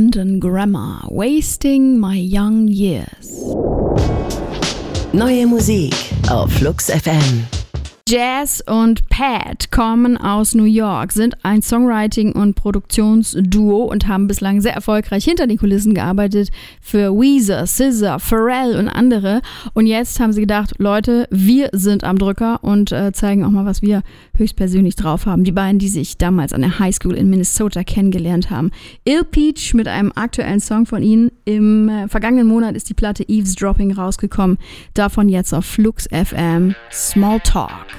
London Grammar, Wasting My Young Years. Neue Musik auf Flux FM. Jazz und Pat kommen aus New York, sind ein Songwriting- und Produktionsduo und haben bislang sehr erfolgreich hinter den Kulissen gearbeitet für Weezer, SZA, Pharrell und andere. Und jetzt haben sie gedacht, Leute, wir sind am Drücker und zeigen auch mal, was wir höchstpersönlich drauf haben. Die beiden, die sich damals an der Highschool in Minnesota kennengelernt haben. Ill Peach mit einem aktuellen Song von ihnen. Im vergangenen Monat ist die Platte Eavesdropping rausgekommen. Davon jetzt auf Flux FM Small Talk.